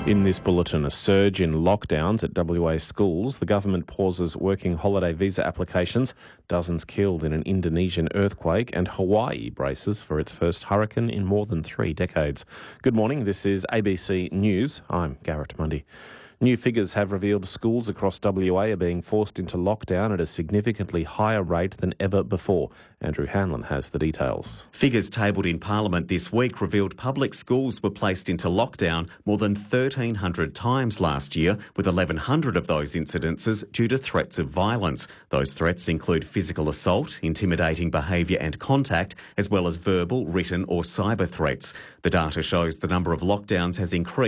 In this bulletin, a surge in lockdowns at WA schools. The government pauses working holiday visa applications. Dozens killed in an Indonesian earthquake, and Hawaii braces for its first hurricane in more than 3 decades. Good morning, this is ABC News. I'm Garrett Mundy. New figures have revealed schools across WA are being forced into lockdown at a significantly higher rate than ever before. Andrew Hanlon has the details. Figures tabled in Parliament this week revealed public schools were placed into lockdown more than 1,300 times last year, with 1,100 of those incidences due to threats of violence. Those threats include physical assault, intimidating behaviour and contact, as well as verbal, written or cyber threats. The data shows the number of lockdowns has increased